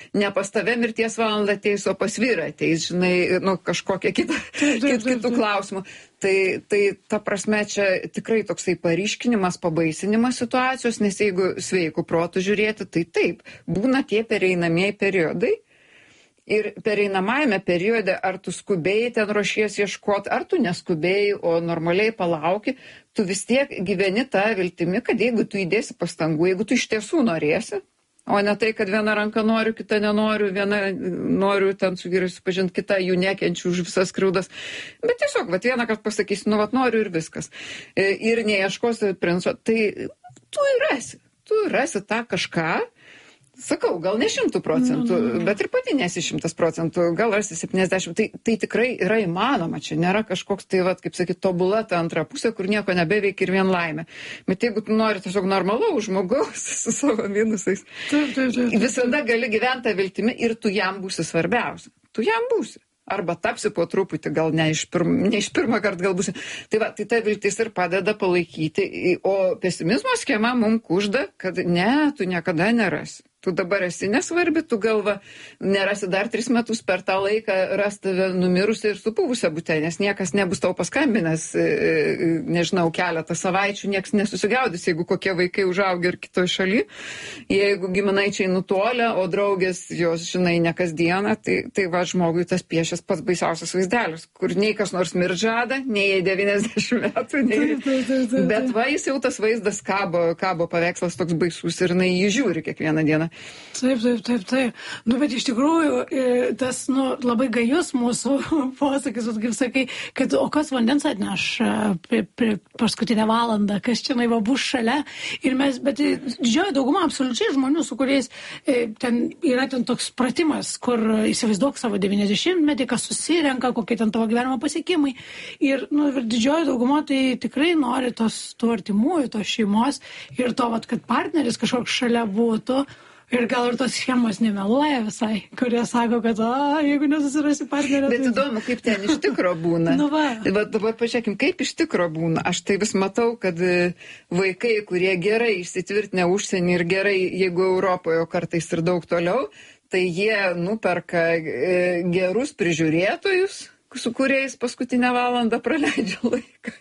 ne pas tave mirties valanda ateis, o pas vyrą ateis, žinai, nu, kažkokia kitų klausimų. Tai ta prasme čia tikrai toksai paryškinimas, pabaisinimas situacijos, nes jeigu sveikų protų žiūrėti, tai taip, būna tie pereinamieji periodai. Ir pereinamajame periode, ar tu skubėjai ten ruošiesi ieškoti, ar tu neskubėjai, o normaliai palauki, tu vis tiek gyveni tą viltimi, kad jeigu tu įdėsi pastangų, jeigu tu iš tiesų norėsi, o ne tai, kad viena ranka noriu, kita nenoriu, viena noriu ten su vyrais supažinti, kita jų nekenčiu už visas skriaudas. Bet tiesiog, vieną kartą pasakysi, noriu ir viskas. Ir neieškosi princo, tai tu rasi tą kažką. Sakau, gal ne 100%, bet ir pati nesi 100%, gal rasi 70%. Tai tikrai yra įmanoma, čia nėra kažkoks, tai kaip sakyt, tobula ta antra pusė, kur nieko nebeveikia ir vien laimė. Bet jeigu tu nori tiesiog normalaus žmogaus su savo minusais, visada gali gyventi tą viltimi ir tu jam būsi svarbiausia. Tu jam būsi. Arba tapsi po truputį, gal ne iš pirmą kartą gal būsi. Tai ta viltis ir padeda palaikyti, o pesimizmo schema mums kužda, kad ne, tu niekada nerasi. Tu dabar esi nesvarbi, tu galva nerasi dar 3 metus per tą laiką ras tave numirusią ir supuvusią bute, nes niekas nebus tau paskambinęs, nežinau, keletą savaičių, niekas nesusigaudys, jeigu kokie vaikai užaugia ir kitoj šaly, jeigu giminaičiai nutolę, o draugės jos, žinai, ne kasdieną, tai žmogui tas piešęs pats baisiausias vaizdelis, kur nei kas nors miržada, nei jai 90 metų, nei... Bet jis jau tas vaizdas kabo paveikslas toks baisus ir jinai jį žiūri kiekvieną dieną. Taip. Nu, bet iš tikrųjų, tas, labai gajus mūsų posakis, kaip sakai, kad o kas vandens atneš paskutinę valandą, kas čia bus šalia. Ir bet didžioji dauguma absoliučiai žmonių, su kuriais yra toks pratimas, kur įsivaizduok savo 90-metį, kas susirenka, kokie ten tavo gyvenimo pasiekimai. Ir didžioji dauguma tai tikrai nori tų artimųjų, tos šeimos ir to, kad partneris kažkoks šalia būtų. Ir gal ir tos schemos nemeluoja visai, kurie sako, kad jeigu nesusirasi partnerį. Bet įdomu, kaip ten iš tikro būna. Dabar pažiūrėkim, kaip iš tikro būna. Aš tai vis matau, kad vaikai, kurie gerai įsitvirtinę užsienį ir gerai, jeigu Europoje, o kartais ir daug toliau, tai jie nuperka gerus prižiūrėtojus, su kuriais paskutinę valandą praleidžia laiką.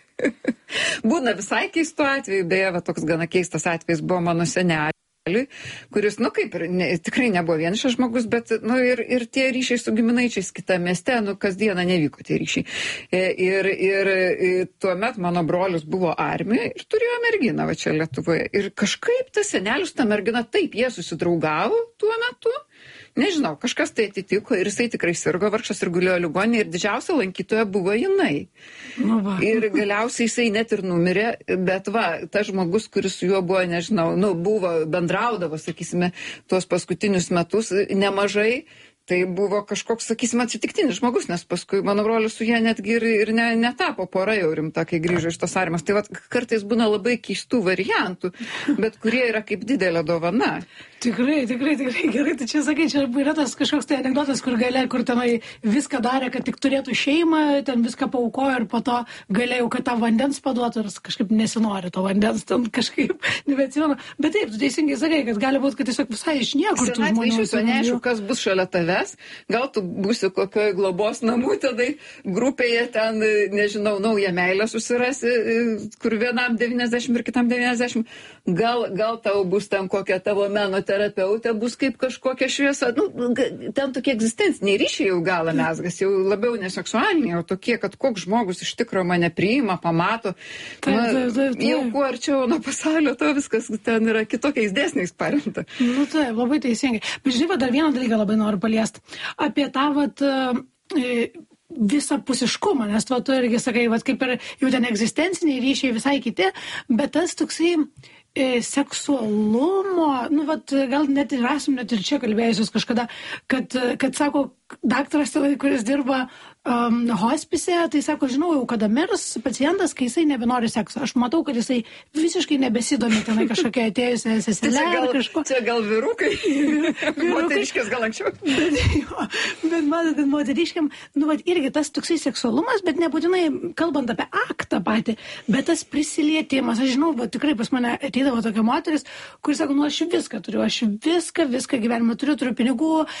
Būna visai keistų atvejų, beje, toks gana keistas atvejis buvo mano senelė, kuris, kaip ir tikrai nebuvo vienišas žmogus, bet, ir tie ryšiai su giminaičiais kitame mieste, kasdieną nevyko tie ryšiai. Ir tuomet mano brolius buvo armijoje ir turėjo merginą čia Lietuvoje. Ir kažkaip tas senelis, ta mergina, taip, jie susidraugavo tuo metu. Nežinau, kažkas tai atitiko ir jisai tikrai sirgo vargšas ir gulėjo ligoninėje ir didžiausia lankytoja buvo jinai. Ir galiausiai jisai net ir numirė, bet tas žmogus, kuris su juo buvo, nežinau, bendraudavo, sakysime, tuos paskutinius metus nemažai, tai buvo kažkoks, sakysime, atsitiktinis žmogus, nes paskui mano brolis su jie netgi ir netapo pora jau rimta, kai grįžo iš tos armijos. Tai kartais būna labai keistų variantų, bet kurie yra kaip didelė dovana. Tikrai gerai, tai čia sakai, čia yra tas kažkoks tai anekdotas, kur tenai viską darė, kad tik turėtų šeimą, ten viską paaukojo ir po to galėjau, kad tą vandens paduotų ir kažkaip nesinori to vandens, ten kažkaip nebeatsimenu. Bet taip, tu teisingai sakai, kad gali būti, kad tiesiog visai iš niekur tų žmonių. Iš viso neaišku, kas bus šalia tavęs, gal tu būsi kokioj globos namų tada grupėje ten, nežinau, naują meilę susirasi, kur vienam 90 ir kitam 90, gal tau bus ten kokia tavo meno terapeutė, bus kaip kažkokia šviesa, ten tokie egzistenciniai ryšiai jau galą mesgas, jau labiau neseksualiniai, jau tokie, kad koks žmogus iš tikro mane priima, pamato, jau kuo arčiau nuo pasaulio, to viskas ten yra kitokiais dėsniais paremta. Taip, labai teisingai. Bet žinai, dar vieną dalyką labai noriu paliesti. Apie tą visapusiškumą, nes tu irgi sakai, kaip ir jau ten egzistenciniai ryšiai visai kiti, bet tas toksai seksualumo, gal net ir esam net ir čia kalbėjusios kažkada, kad sako, daktaras, kuris dirba hospise, tai sako, žinau jau, kada mirs pacientas, kai jisai nebenori sekso. Aš matau, kad jisai visiškai nebesidomi tenai kažkokia atėjusia seselė ar kažko. Čia gal vyrukai? Moteriškės gal anksčiau. Bet matot, moteriškiam, irgi tas toksai seksualumas, bet nebūtinai kalbant apie aktą patį, bet tas prisilietimas. Aš žinau, tikrai pas mane ateidavo tokia moteris, kuris sako, aš viską turiu, aš viską gyvenimą turiu pinigų,